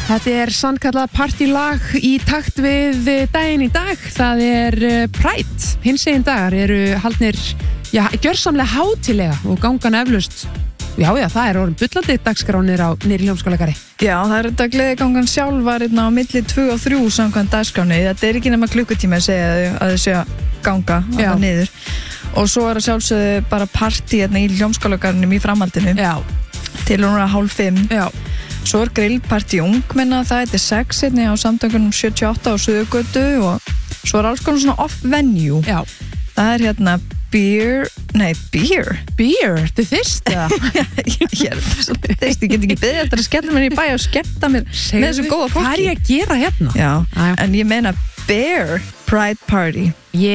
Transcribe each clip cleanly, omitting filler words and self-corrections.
Þetta sannkallað partílag í takt við daginn í dag. Það Pride. Hinsegin dagar eru haldnir, gjörsamlega hátíðlega og gangan eflaust. Já, það orðin bullandi dagskránir niðri Hljómskálagarði. Já, það þetta gleðigangan sjálf var á milli 2 og 3 samkvæmt dagskráni. Þetta ekki nema klukkutíma að segja að þau séu að ganga að niður. Og svo að sjálfsögðu bara partí í Hljómskálagarðinum í framhaldinu. Já. Til 4:30. Já. Svo grillpartí ungmenna, það 6 á samtökunum 78 á Suðurgötu og svo alls konar svona off-venue. Já. Það beer, þetta fyrst eða? Ég svo þyrst, ég get ekki beðið eftir að skella mér í bæ og skemmta mér með þessu góða fólki. Hvað ég að gera hérna? Já, en ég meina Bear Pride Party.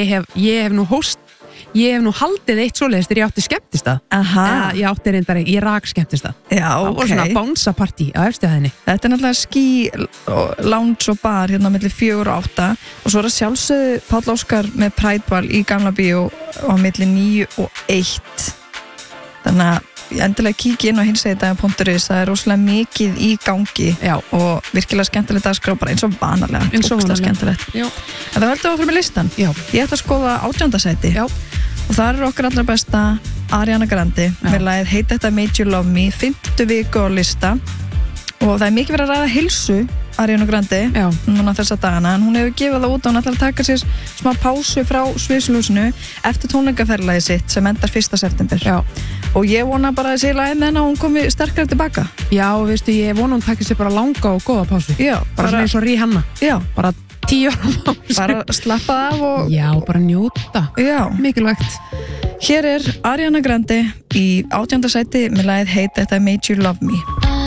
Ég hef nú haldið eitt svoleiðis þegar ég átti skemmtistað. Ég átti reyndar, ég rak skemmtistað. Já, það var svona bánsapartí á efstöðinni. Þetta náttúrulega ski, lounge og bar hérna á milli 4 og 8 og svo það sjálfsögðu Páll Óskar með Pride Ball í Gamla bíó á milli 9 og 1. Þannig að endilega kíkja inn á hinsegindaginn.is, það rosalega mikið í gangi. Já. Og virkilega skemmtilegt dagskrá, bara eins og vanalega. Skemmtilegt. Já. En það höldum við áfram með listan. Já. Ég ætla að skoða 18. sæti. Já. Og það okkar allra besta Ariana Grande með lagið Hate That I Made You Love Me, 5. viku á lista og það mikið verið að ræða heilsu Ariana Grande núna þessa dagana, en hún hefur gefið það út og hún ætlar að taka sér smá pásu frá sviðsljósinu eftir tónleikaferðalagið sitt sem endar 1. september. Já. Og ég vona bara að sé lagið með henni að hún komi sterkar tilbaka. Já, veistu, ég vona hún takir sér bara langa og góða pásu. Já. Bara svona eins og Rihanna. Já. Bara 10 ára pásu. Bara slappa af og... Já, bara njóta. Já. Mikilvægt. Hér Ariana Grande í 18. sæti með lagið Hate That I Made You Love Me.